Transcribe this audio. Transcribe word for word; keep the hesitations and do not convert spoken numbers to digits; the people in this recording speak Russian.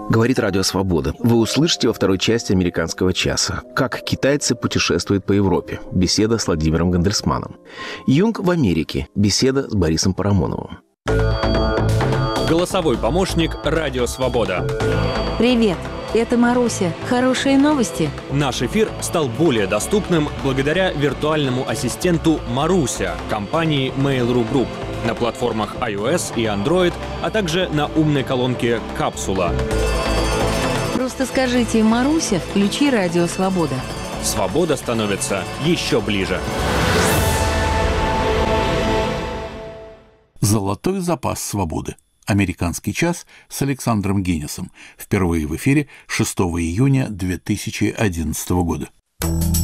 Говорит Радио Свобода. Вы услышите во второй части «Американского часа». Как китайцы путешествуют по Европе. Беседа с Владимиром Гандельсманом. Юнг в Америке. Беседа с Борисом Парамоновым. Голосовой помощник «Радио Свобода». Привет, это Маруся. Хорошие новости? Наш эфир стал более доступным благодаря виртуальному ассистенту Маруся компании Mail.ru Group на платформах iOS и Android, а также на умной колонке «Капсула». Просто скажите: «Маруся, включи Радио Свобода». Свобода становится еще ближе. Золотой запас свободы. «Американский час» с Александром Гиннесом. Впервые в эфире шестого июня две тысячи одиннадцатого года.